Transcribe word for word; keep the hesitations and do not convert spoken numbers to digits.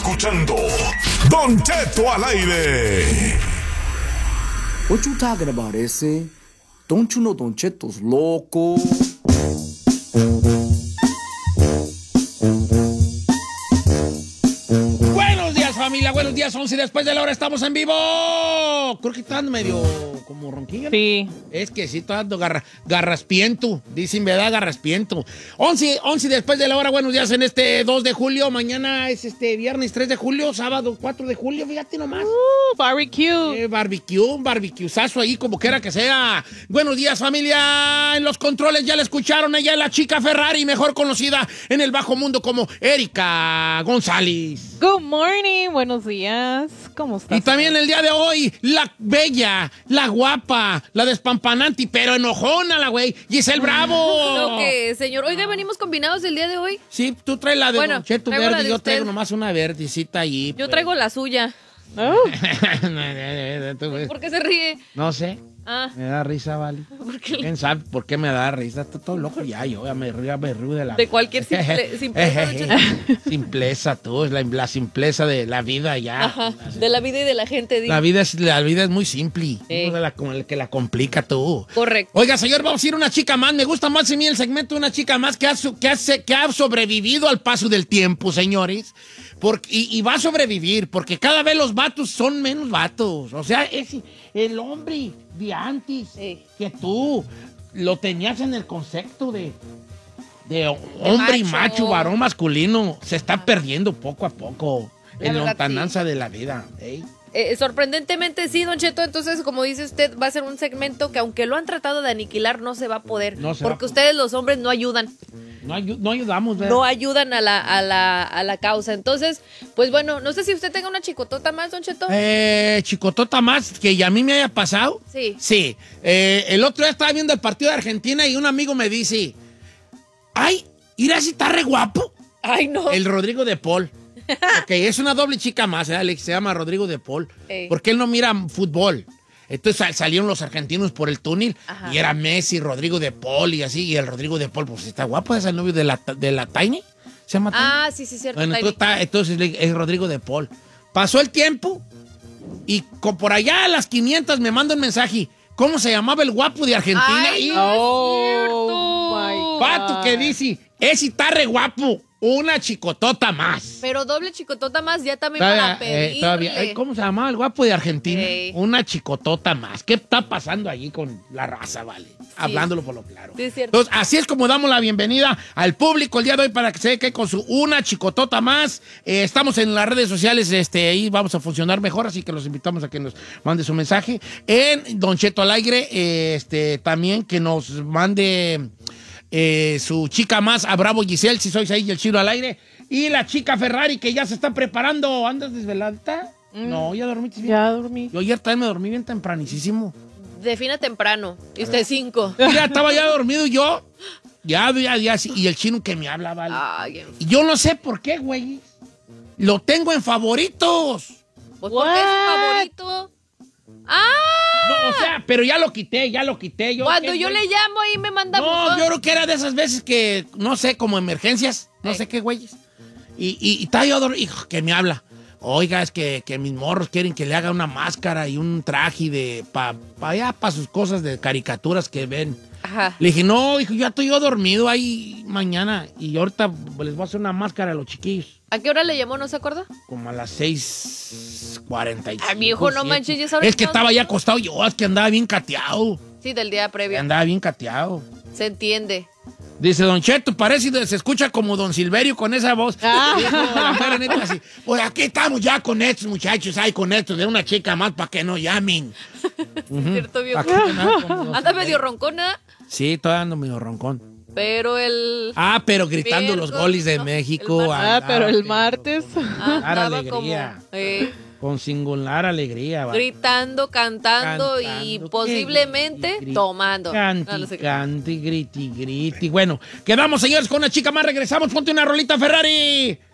escuchando Don Cheto al aire. What you talking about, ese? Don't you know Don Cheto's loco? Buenos días, familia. Buenos días, once después de la hora. Estamos en vivo. Creo que están medio como ronquilla. Sí. Es que sí, está dando garra, garraspiento. Dicen, ¿verdad? Garraspiento. once, once después de la hora. Buenos días en este dos de julio. Mañana es este viernes tres de julio. Sábado cuatro de julio. Fíjate nomás. Uh, barbecue. Eh, barbecue, un barbecuezazo ahí, como quiera que sea. Buenos días, familia. En los controles ya la escucharon. Ella es la chica Ferrari, mejor conocida en el bajo mundo como Erika González. Good morning. Buenos días. ¿Cómo estás? Y también el día de hoy, la bella, la guapa, la despampanante, pero enojona la güey, Giselle Bravo. Lo que, señor. Oiga, venimos combinados el día de hoy. Sí, tú traes la de Bueno, Don Cheto traigo la verde, de yo usted. traigo nomás una verdecita allí. Yo pues. traigo la suya. Oh. Tú ves. ¿Por qué se ríe? No sé. Ah, Me da risa, vale. ¿por qué? ¿Quién sabe por qué me da risa? Estoy todo loco ya, yo ya me río, ya me río de la... De cualquier simple- simpleza, don Cheto. Simpleza, tú, es la, la simpleza de la vida ya. Ajá, de la vida y de la gente. digo. La vida es, la vida es muy simple. Sí. Uno de la, como el que la complica tú. Correcto. Oiga, señor, vamos a ir una chica más. Me gusta más a mí el segmento de una chica más que ha, su- que hace, que ha sobrevivido al paso del tiempo, señores. Porque, y, y va a sobrevivir, porque cada vez los vatos son menos vatos. O sea, es el hombre de antes Sí. que tú lo tenías en el concepto de, de hombre y macho. macho, varón masculino. Se está perdiendo poco a poco La en la verdad, lontananza de la vida. ¿eh? Eh, sorprendentemente sí, don Cheto. Entonces, como dice usted, va a ser un segmento que aunque lo han tratado de aniquilar, no se va a poder. No se va a porque poder. ustedes los hombres no ayudan. No, ayu- no ayudamos, ¿verdad? No ayudan a la, a, la, a la causa. Entonces, pues bueno, no sé si usted tenga una chicotota más, don Cheto. Eh, chicotota más que ya a mí me haya pasado. Sí. Sí. Eh, el otro día estaba viendo el partido de Argentina y un amigo me dice, ay, mira si está re guapo. Ay, no. El Rodrigo de Paul. Ok, es una doble chica más, ¿eh, Alex? Se llama Rodrigo de Paul. Ey. Porque él no mira fútbol. Entonces sal- salieron los argentinos por el túnel Ajá. y era Messi, Rodrigo de Paul y así. Y el Rodrigo de Paul, pues está guapo, es el novio de la, de la Tiny. ¿Se llama Tiny? Ah, sí, sí, cierto. Bueno, Tiny. entonces, está, entonces le- es Rodrigo de Paul. Pasó el tiempo y co- por allá a las quinientas me manda un mensaje. ¿Cómo se llamaba el guapo de Argentina? Ay, y no. Oh, my God. pato que dice, ese está re guapo, una chicotota más. Pero doble chicotota más ya también Todavía, para eh, pedirle. todavía. Ay, ¿cómo se llamaba el guapo de Argentina? Ey. Una chicotota más. ¿Qué está pasando allí con la raza, vale? Hablándolo por lo claro. Sí, es cierto. Entonces, así es como damos la bienvenida al público el día de hoy para que se quede con su una chicotota más. Eh, estamos en las redes sociales, este, ahí vamos a funcionar mejor, así que los invitamos a que nos mande su mensaje. En Don Cheto al aire, eh, este, también que nos mande eh, su chica más a Bravo Giselle, si sois ahí, el Chiro al aire. Y la chica Ferrari que ya se está preparando. ¿Andas desveladita? Mm. No, ya dormiste bien. Ya dormí. Yo ayer también me dormí bien tempranísimo. Defina temprano. Y usted cinco. Ya estaba ya dormido yo. Ya, ya, ya, sí, y el chino que me habla, vale. Ay, en- Y yo no sé por qué, güey. Lo tengo en favoritos. pues porque es su What? favorito. ¡Ah! No, o sea, pero ya lo quité, ya lo quité. Yo, Cuando ¿qué, yo güey? le llamo ahí me manda No, buzón. yo creo que era de esas veces que, no sé, como emergencias, no Ey. sé qué, güeyes. Y, y, y está yo dormido, hijo, que me habla. Oiga, es que, que mis morros quieren que le haga una máscara y un traje de, pa, pa allá, para sus cosas de caricaturas que ven. Ajá. Le dije, no, hijo, ya estoy yo dormido ahí mañana y ahorita les voy a hacer una máscara a los chiquillos. ¿A qué hora le llamó? ¿No se acuerda? Como a las seis cuarenta y cinco. Ay, viejo, no siete. manches, ya sabes Es que cuándo. estaba ya acostado yo, es que andaba bien cateado. Sí, del día previo. Andaba bien cateado. Se entiende. Dice Don Cheto, parece, se escucha como Don Silverio con esa voz. Ah. Dijo la mera neta así, pues aquí estamos ya con estos muchachos, ahí con estos de una chica más para que no llamen. ¿Cierto, viejo? Aquí andaba como Don Anda Silverio. medio roncona, Sí, todavía ando medio roncón. pero el... Ah, pero gritando los Miércoles, goles de ¿no? México. El Ah, andaba, pero el martes. andaba alegría. como... eh, Con singular alegría. va. gritando, cantando, y Cantando, posiblemente que griti, tomando. Canti, No, no sé qué. canti, griti, griti. Bueno, quedamos, señores, con una chica más. Regresamos. Ponte una rolita, Ferrari.